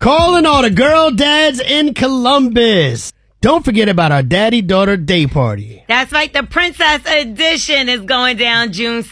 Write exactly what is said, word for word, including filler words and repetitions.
Calling all the girl dads in Columbus. Don't forget about our daddy-daughter day party. That's right. The Princess Edition is going down June